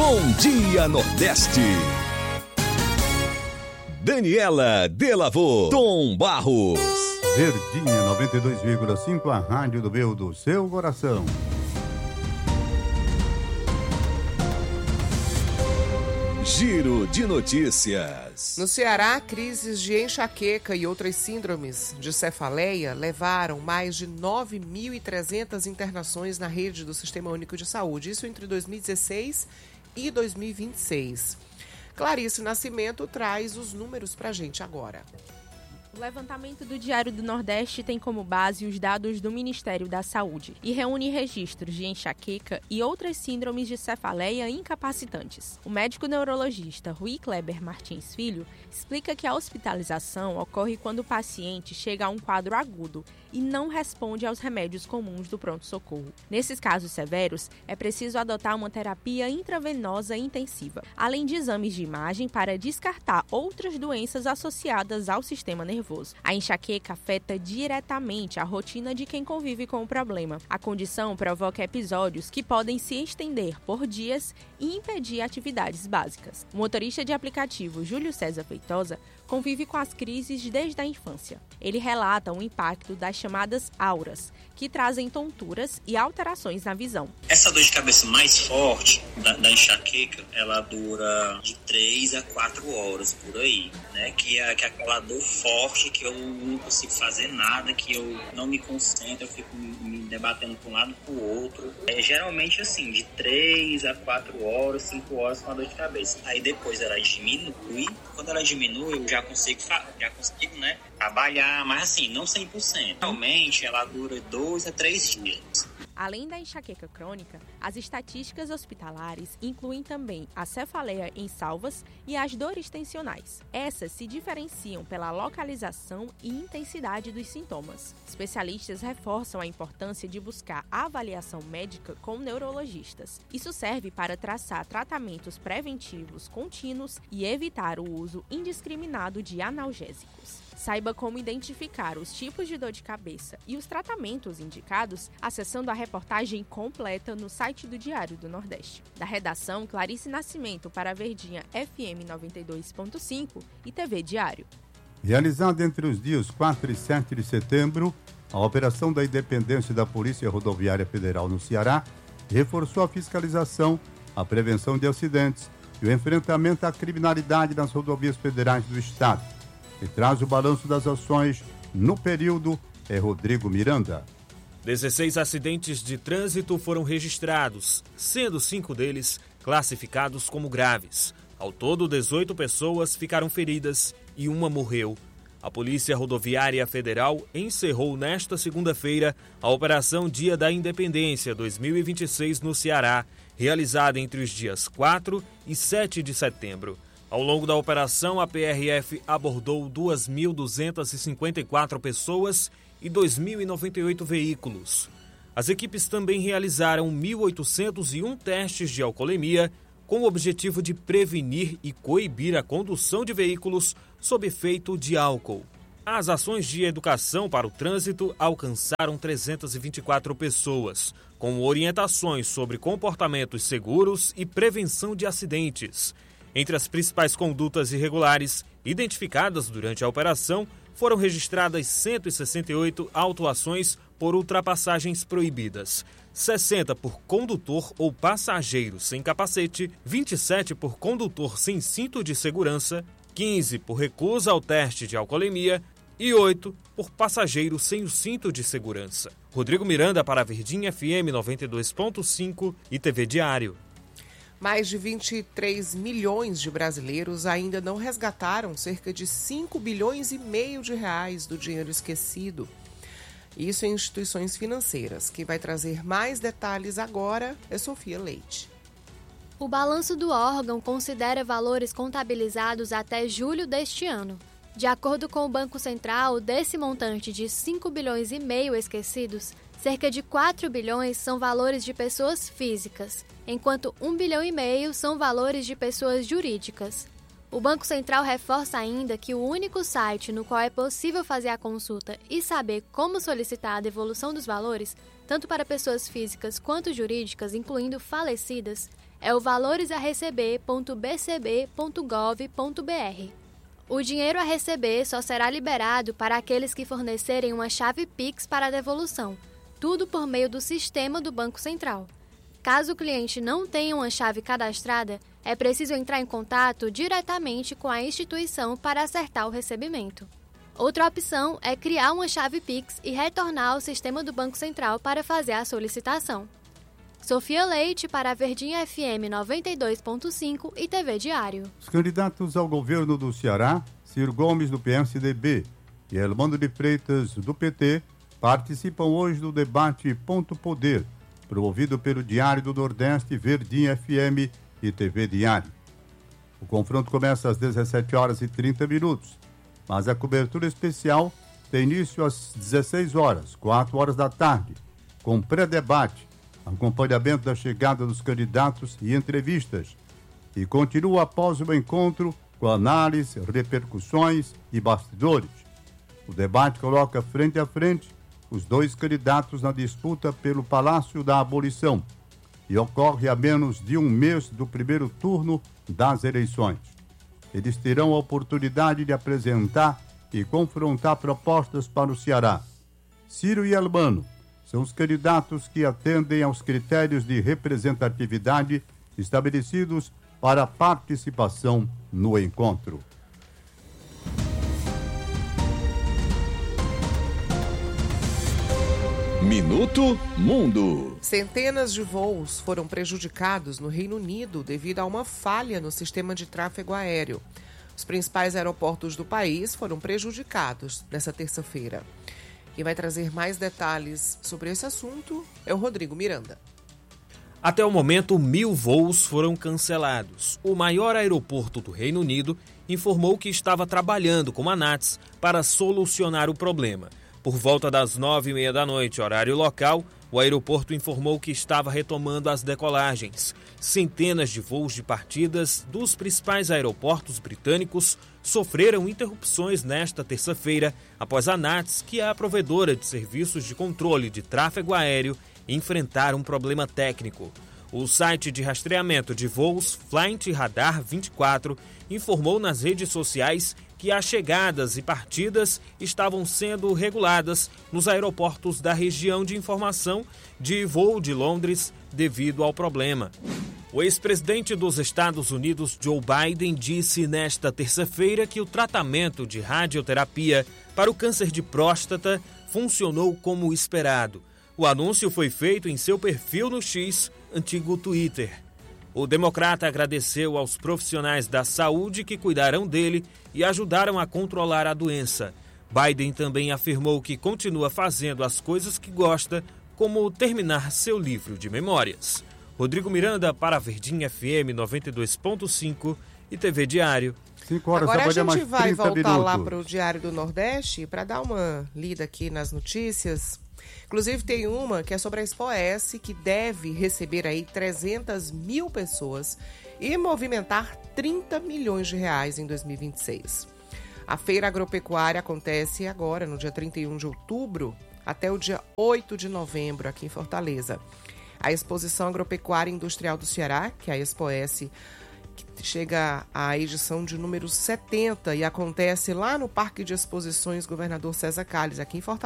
Bom Dia Nordeste. Daniela Delavô, Tom Barros. Verdinha 92,5, a rádio do meu, do seu coração. Giro de notícias. No Ceará, crises de enxaqueca e outras síndromes de cefaleia levaram mais de 9.300 internações na rede do Sistema Único de Saúde, isso entre 2016 e 2026. Clarice Nascimento traz os números pra gente agora. O levantamento do Diário do Nordeste tem como base os dados do Ministério da Saúde e reúne registros de enxaqueca e outras síndromes de cefaleia incapacitantes. O médico neurologista Rui Kleber Martins Filho explica que a hospitalização ocorre quando o paciente chega a um quadro agudo e não responde aos remédios comuns do pronto-socorro. Nesses casos severos, é preciso adotar uma terapia intravenosa intensiva, além de exames de imagem para descartar outras doenças associadas ao sistema nervoso. A enxaqueca afeta diretamente a rotina de quem convive com o problema. A condição provoca episódios que podem se estender por dias e impedir atividades básicas. O motorista de aplicativo Júlio César Feitosa convive com as crises desde a infância. Ele relata o impacto das chamadas auras, que trazem tonturas e alterações na visão. Essa dor de cabeça mais forte da enxaqueca, ela dura de 3 a 4 horas por aí, né? Que é aquela dor forte que eu não consigo fazer nada, que eu não me concentro, eu fico me debatendo para um lado e para o outro. É geralmente assim, de 3 a 4 horas, 5 horas com a dor de cabeça. Aí depois ela diminui, quando ela diminui eu já consigo né, trabalhar, mas assim, não 100%. Realmente ela dura 2 a 3 dias. Além da enxaqueca crônica, as estatísticas hospitalares incluem também a cefaleia em salvas e as dores tensionais. Essas se diferenciam pela localização e intensidade dos sintomas. Especialistas reforçam a importância de buscar avaliação médica com neurologistas. Isso serve para traçar tratamentos preventivos contínuos e evitar o uso indiscriminado de analgésicos. Saiba como identificar os tipos de dor de cabeça e os tratamentos indicados acessando a reportagem completa no site do Diário do Nordeste. Da redação, Clarice Nascimento para a Verdinha FM 92.5 e TV Diário. Realizada entre os dias 4 e 7 de setembro, a Operação da Independência da Polícia Rodoviária Federal no Ceará reforçou a fiscalização, a prevenção de acidentes e o enfrentamento à criminalidade nas rodovias federais do estado. E traz o balanço das ações no período é Rodrigo Miranda. 16 acidentes de trânsito foram registrados, sendo 5 deles classificados como graves. Ao todo, 18 pessoas ficaram feridas e uma morreu. A Polícia Rodoviária Federal encerrou nesta segunda-feira a Operação Dia da Independência 2026 no Ceará, realizada entre os dias 4 e 7 de setembro. Ao longo da operação, a PRF abordou 2.254 pessoas e 2.098 veículos. As equipes também realizaram 1.801 testes de alcoolemia, com o objetivo de prevenir e coibir a condução de veículos sob efeito de álcool. As ações de educação para o trânsito alcançaram 324 pessoas, com orientações sobre comportamentos seguros e prevenção de acidentes. Entre as principais condutas irregulares identificadas durante a operação, foram registradas 168 autuações por ultrapassagens proibidas, 60 por condutor ou passageiro sem capacete, 27 por condutor sem cinto de segurança, 15 por recusa ao teste de alcoolemia e 8 por passageiro sem o cinto de segurança. Rodrigo Miranda para a Verdinha FM 92.5 e TV Diário. Mais de 23 milhões de brasileiros ainda não resgataram cerca de 5 bilhões e meio de reais do dinheiro esquecido. Isso em instituições financeiras. Quem vai trazer mais detalhes agora é Sofia Leite. O balanço do órgão considera valores contabilizados até julho deste ano. De acordo com o Banco Central, desse montante de 5 bilhões e meio esquecidos, cerca de 4 bilhões são valores de pessoas físicas, enquanto 1 bilhão e meio são valores de pessoas jurídicas. O Banco Central reforça ainda que o único site no qual é possível fazer a consulta e saber como solicitar a devolução dos valores, tanto para pessoas físicas quanto jurídicas, incluindo falecidas, é o valoresareceber.bcb.gov.br. O dinheiro a receber só será liberado para aqueles que fornecerem uma chave Pix para a devolução, tudo por meio do sistema do Banco Central. Caso o cliente não tenha uma chave cadastrada, é preciso entrar em contato diretamente com a instituição para acertar o recebimento. Outra opção é criar uma chave Pix e retornar ao sistema do Banco Central para fazer a solicitação. Sofia Leite para a Verdinha FM 92.5 e TV Diário. Os candidatos ao governo do Ceará, Ciro Gomes do PSDB e Elmando de Freitas do PT, participam hoje do debate Ponto Poder, promovido pelo Diário do Nordeste, Verdinha FM e TV Diário. O confronto começa às 17h30, mas a cobertura especial tem início às 16 horas, 4 horas da tarde, com pré-debate, acompanhamento da chegada dos candidatos e entrevistas, e continua após o encontro com análise, repercussões e bastidores. O debate coloca frente a frente os dois candidatos na disputa pelo Palácio da Abolição e ocorre a menos de um mês do primeiro turno das eleições. Eles terão a oportunidade de apresentar e confrontar propostas para o Ceará. Ciro e Elmano são os candidatos que atendem aos critérios de representatividade estabelecidos para a participação no encontro. Minuto Mundo. Centenas de voos foram prejudicados no Reino Unido devido a uma falha no sistema de tráfego aéreo. Os principais aeroportos do país foram prejudicados nesta terça-feira. Quem vai trazer mais detalhes sobre esse assunto é o Rodrigo Miranda. Até o momento, 1.000 voos foram cancelados. O maior aeroporto do Reino Unido informou que estava trabalhando com a ANATS para solucionar o problema. Por volta das 9h30 da noite, horário local, o aeroporto informou que estava retomando as decolagens. Centenas de voos de partidas dos principais aeroportos britânicos sofreram interrupções nesta terça-feira após a ANATS, que é a provedora de serviços de controle de tráfego aéreo, enfrentar um problema técnico. O site de rastreamento de voos Flight Radar 24 informou nas redes sociais que as chegadas e partidas estavam sendo reguladas nos aeroportos da região de informação de voo de Londres devido ao problema. O ex-presidente dos Estados Unidos, Joe Biden, disse nesta terça-feira que o tratamento de radioterapia para o câncer de próstata funcionou como esperado. O anúncio foi feito em seu perfil no X, antigo Twitter. O democrata agradeceu aos profissionais da saúde que cuidaram dele e ajudaram a controlar a doença. Biden também afirmou que continua fazendo as coisas que gosta, como terminar seu livro de memórias. Rodrigo Miranda para a Verdinha FM 92.5 e TV Diário. 5 horas, agora a gente vai voltar minutos. lá para o Diário do Nordeste para dar uma lida aqui nas notícias. Inclusive tem uma que é sobre a Expoesse, que deve receber aí 300 mil pessoas e movimentar 30 milhões de reais em 2026. A feira agropecuária acontece agora, no dia 31 de outubro, até o dia 8 de novembro, aqui em Fortaleza. A Exposição Agropecuária Industrial do Ceará, que é a Expoesse, chega à edição de número 70 e acontece lá no Parque de Exposições Governador César Calles, aqui em Fortaleza.